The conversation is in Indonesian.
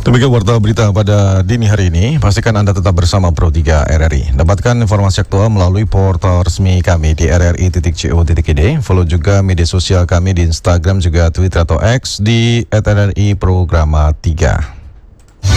Demikian warta berita pada dini hari ini. Pastikan Anda tetap bersama Pro 3 RRI. Dapatkan informasi aktual melalui portal resmi kami di rri.co.id. Follow juga media sosial kami di Instagram juga Twitter atau X di @rri Programa 3.